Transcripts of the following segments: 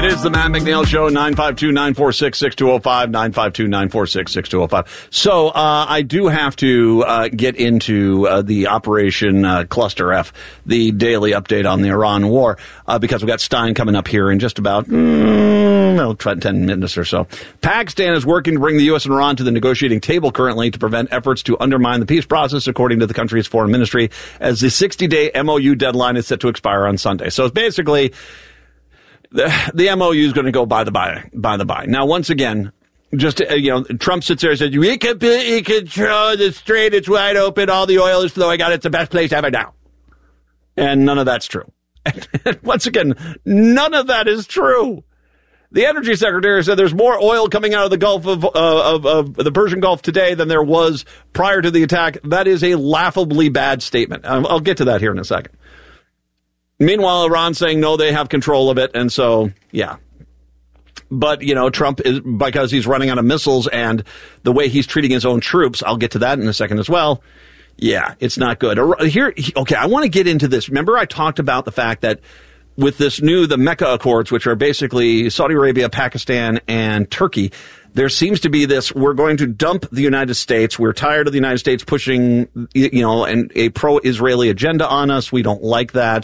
is the Matt McNeil Show, 952-946-6205, 952-946-6205. So I do have to get into the Operation Cluster F, the daily update on the Iran war, because we've got Stein coming up here in just about 10 minutes or so. Pakistan is working to bring the U.S. and Iran to the negotiating table currently to prevent efforts to undermine the peace process, according to the country's foreign ministry, as the 60-day MOU deadline is set to expire on Sunday. So it's basically the MOU is going to go by the by. Now, once again, just Trump sits there and says, "We can control the strait; it's wide open. All the oil is flowing out. It's the best place ever now." And none of that's true. And once again, none of that is true. The energy secretary said there's more oil coming out of the Gulf of the Persian Gulf today than there was prior to the attack. That is a laughably bad statement. I'll get to that here in a second. Meanwhile, Iran's saying, no, they have control of it. And so, yeah. But, Trump is, because he's running out of missiles and the way he's treating his own troops, I'll get to that in a second as well. Yeah, it's not good. Okay, I want to get into this. Remember I talked about the fact that with the Mecca Accords, which are basically Saudi Arabia, Pakistan, and Turkey, there seems to be this, we're going to dump the United States. We're tired of the United States pushing, a pro-Israeli agenda on us. We don't like that.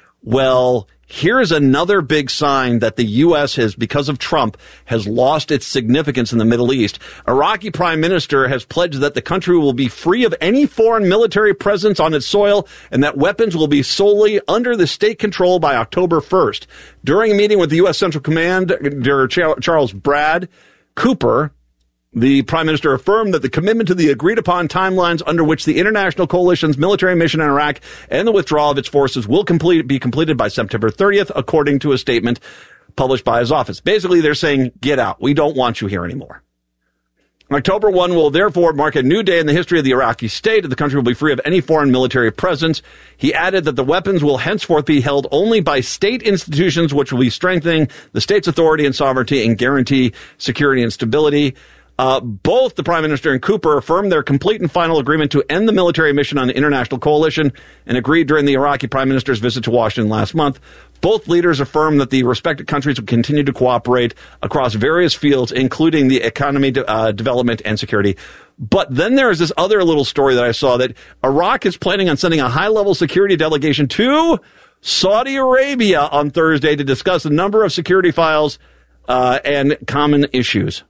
Well, here's another big sign that the U.S. has, because of Trump, has lost its significance in the Middle East. Iraqi prime minister has pledged that the country will be free of any foreign military presence on its soil and that weapons will be solely under the state control by October 1st. During a meeting with the U.S. Central Commander Charles Brad Cooper, the prime minister affirmed that the commitment to the agreed-upon timelines under which the international coalition's military mission in Iraq and the withdrawal of its forces will be completed by September 30th, according to a statement published by his office. Basically, they're saying, get out. We don't want you here anymore. October 1 will therefore mark a new day in the history of the Iraqi state, and the country will be free of any foreign military presence. He added that the weapons will henceforth be held only by state institutions, which will be strengthening the state's authority and sovereignty and guarantee security and stability. Both the Prime Minister and Cooper affirmed their complete and final agreement to end the military mission on the international coalition and agreed during the Iraqi Prime Minister's visit to Washington last month. Both leaders affirmed that the respective countries will continue to cooperate across various fields, including the economy, development, and security. But then there is this other little story that I saw that Iraq is planning on sending a high-level security delegation to Saudi Arabia on Thursday to discuss a number of security files and common issues.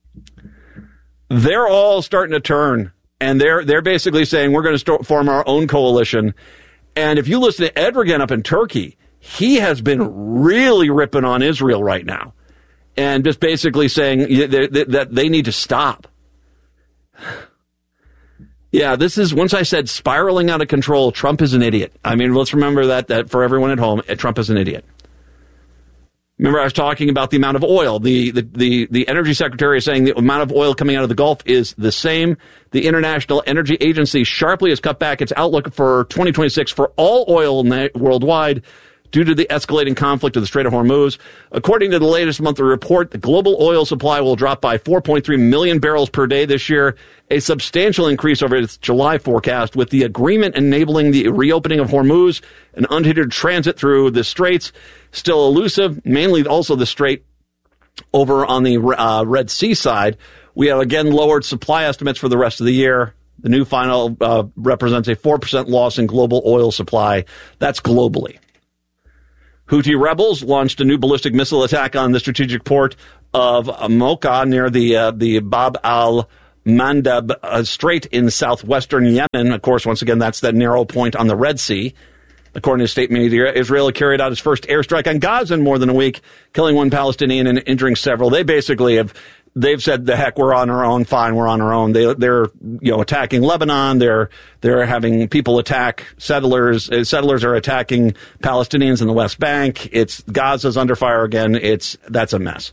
They're all starting to turn, and they're basically saying we're going to form our own coalition. And if you listen to Erdogan up in Turkey, he has been really ripping on Israel right now and just basically saying that they need to stop. Yeah, this is, once I said spiraling out of control, Trump is an idiot. I mean, let's remember that for everyone at home, Trump is an idiot. Remember, I was talking about the amount of oil. The energy secretary is saying the amount of oil coming out of the Gulf is the same. The International Energy Agency sharply has cut back its outlook for 2026 for all oil worldwide due to the escalating conflict of the Strait of Hormuz. According to the latest monthly report, the global oil supply will drop by 4.3 million barrels per day this year, a substantial increase over its July forecast, with the agreement enabling the reopening of Hormuz and unhindered transit through the straits still elusive, mainly also the strait over on the Red Sea side. We have again lowered supply estimates for the rest of the year. The new final represents a 4% loss in global oil supply. That's globally. Houthi rebels launched a new ballistic missile attack on the strategic port of Mocha near the Bab al-Mandab Strait in southwestern Yemen. Of course, once again, that's that narrow point on the Red Sea. According to state media, Israel carried out its first airstrike on Gaza in more than a week, killing one Palestinian and injuring several. They basically they've said, the heck, we're on our own. Fine, we're on our own. They're attacking Lebanon. They're having people attack settlers. Settlers are attacking Palestinians in the West Bank. Gaza's under fire again. That's a mess.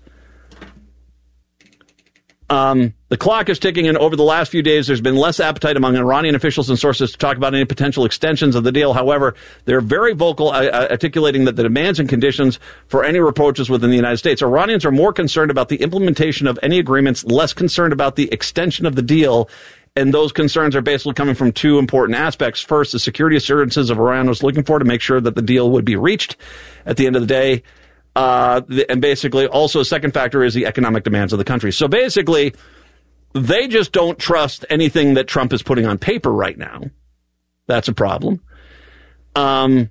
The clock is ticking, and over the last few days, there's been less appetite among Iranian officials and sources to talk about any potential extensions of the deal. However, they're very vocal, articulating that the demands and conditions for any approaches within the United States. Iranians are more concerned about the implementation of any agreements, less concerned about the extension of the deal. And those concerns are basically coming from two important aspects. First, the security assurances of Iran was looking for to make sure that the deal would be reached at the end of the day. And basically, also a second factor is the economic demands of the country. So basically, they just don't trust anything that Trump is putting on paper right now. That's a problem. And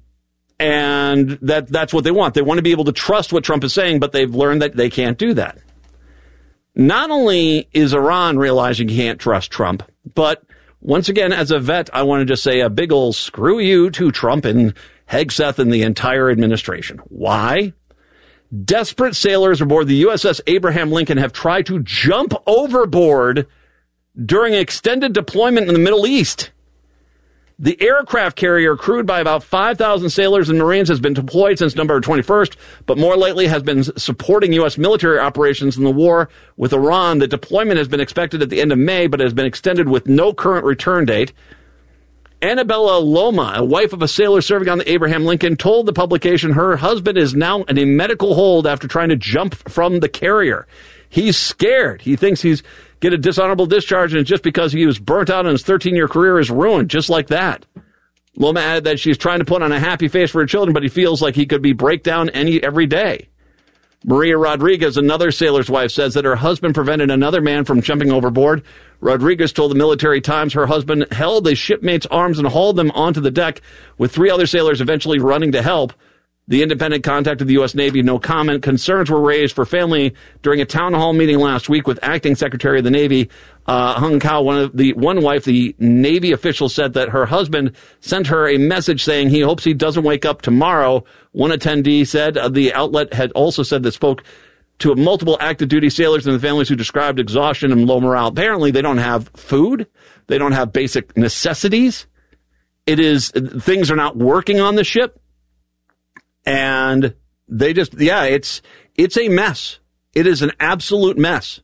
that's what they want. They want to be able to trust what Trump is saying, but they've learned that they can't do that. Not only is Iran realizing you can't trust Trump, but once again, as a vet, I want to just say a big ol' screw you to Trump and Hegseth and the entire administration. Why? Desperate sailors aboard the USS Abraham Lincoln have tried to jump overboard during extended deployment in the Middle East. The aircraft carrier, crewed by about 5,000 sailors and Marines, has been deployed since November 21st, but more lately has been supporting U.S. military operations in the war with Iran. The deployment has been expected at the end of May, but has been extended with no current return date. Annabella Loma, a wife of a sailor serving on the Abraham Lincoln, told the publication her husband is now in a medical hold after trying to jump from the carrier. He's scared. He thinks he's get a dishonorable discharge, and it's just because he was burnt out and his 13-year career is ruined, just like that. Loma added that she's trying to put on a happy face for her children, but he feels like he could be breakdown every day. Maria Rodriguez, another sailor's wife, says that her husband prevented another man from jumping overboard. Rodriguez told the Military Times her husband held his shipmate's arms and hauled them onto the deck, with 3 other sailors eventually running to help. The Independent contacted the U.S. Navy. No comment. Concerns were raised for family during a town hall meeting last week with Acting Secretary of the Navy, Hung Kao. One wife, the Navy official, said that her husband sent her a message saying he hopes he doesn't wake up tomorrow. One attendee said the outlet had also said that spoke to multiple active duty sailors and the families who described exhaustion and low morale. Apparently, they don't have food. They don't have basic necessities. Things are not working on the ship. And they just, it's a mess. It is an absolute mess.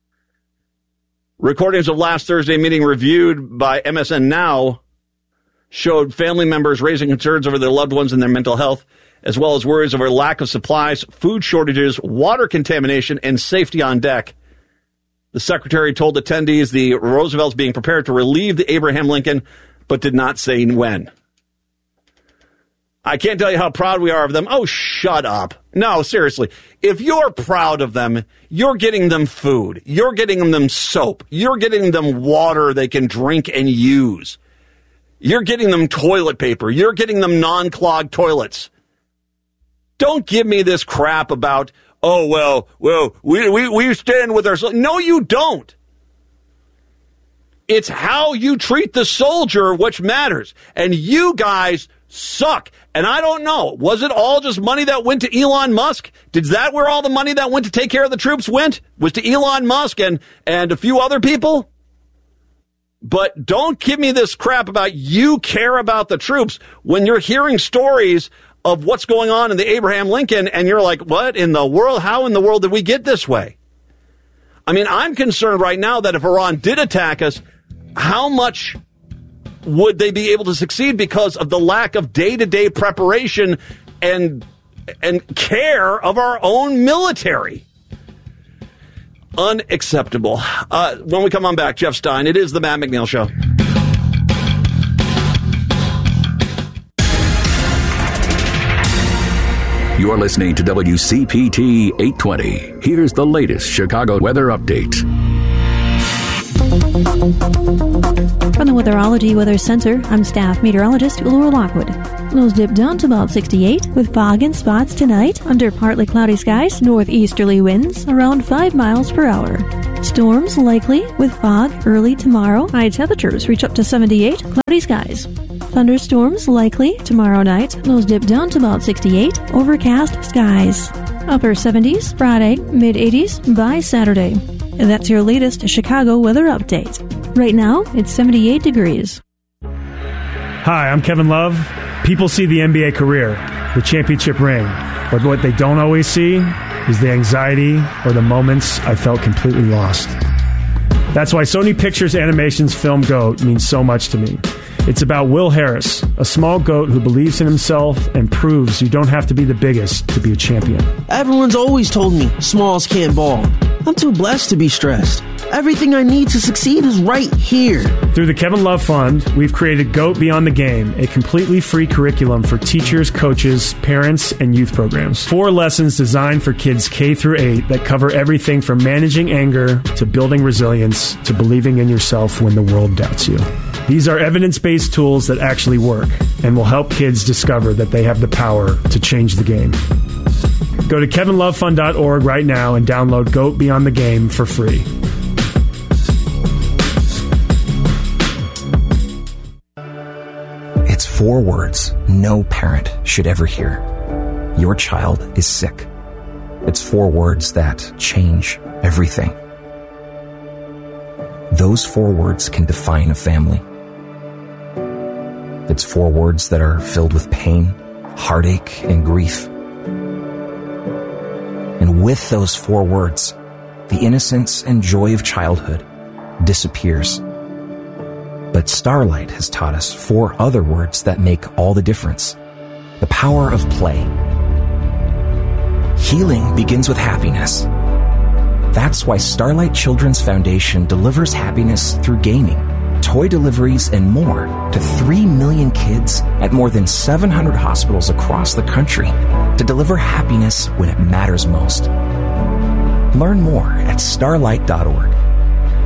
Recordings of last Thursday meeting reviewed by MSN Now showed family members raising concerns over their loved ones and their mental health, as well as worries over lack of supplies, food shortages, water contamination, and safety on deck. The secretary told attendees the Roosevelt's being prepared to relieve the Abraham Lincoln, but did not say when. I can't tell you how proud we are of them. Oh, shut up. No, seriously. If you're proud of them, you're getting them food. You're getting them soap. You're getting them water they can drink and use. You're getting them toilet paper. You're getting them non-clogged toilets. Don't give me this crap about, we stand with our... No, you don't. It's how you treat the soldier which matters. And you guys suck. And I don't know, was it all just money that went to Elon Musk? Is that where all the money that went to take care of the troops went? Was to Elon Musk and a few other people? But don't give me this crap about you care about the troops when you're hearing stories of what's going on in the Abraham Lincoln and you're like, what in the world? How in the world did we get this way? I mean, I'm concerned right now that if Iran did attack us, how much would they be able to succeed because of the lack of day-to-day preparation and care of our own military? Unacceptable. When we come on back, Jeff Stein, it is the Matt McNeil Show. You're listening to WCPT 820. Here's the latest Chicago weather update. From the Weatherology Weather Center, I'm staff meteorologist Laura Lockwood. Lows dip down to about 68 with fog in spots tonight under partly cloudy skies, northeasterly winds around 5 miles per hour. Storms likely with fog early tomorrow. High temperatures reach up to 78, cloudy skies. Thunderstorms likely tomorrow night. Lows dip down to about 68, overcast skies. Upper 70s Friday, mid 80s by Saturday. And that's your latest Chicago weather update. Right now, it's 78 degrees. Hi, I'm Kevin Love. People see the NBA career, the championship ring, but what they don't always see is the anxiety or the moments I felt completely lost. That's why Sony Pictures Animation's Film Goat means so much to me. It's about Will Harris, a small goat who believes in himself and proves you don't have to be the biggest to be a champion. Everyone's always told me smalls can't ball. I'm too blessed to be stressed. Everything I need to succeed is right here. Through the Kevin Love Fund, we've created GOAT Beyond the Game, a completely free curriculum for teachers, coaches, parents, and youth programs. 4 lessons designed for kids K through 8 that cover everything from managing anger to building resilience to believing in yourself when the world doubts you. These are evidence-based tools that actually work and will help kids discover that they have the power to change the game. Go to kevinlovefund.org right now and download GOAT Beyond the Game for free. It's 4 words no parent should ever hear. Your child is sick. It's 4 words that change everything. Those 4 words can define a family. It's 4 words that are filled with pain, heartache, and grief. And with those 4 words, the innocence and joy of childhood disappears. But Starlight has taught us 4 other words that make all the difference. The power of play. Healing begins with happiness. That's why Starlight Children's Foundation delivers happiness through gaming, toy deliveries, and more to 3 million kids at more than 700 hospitals across the country to deliver happiness when it matters most. Learn more at starlight.org.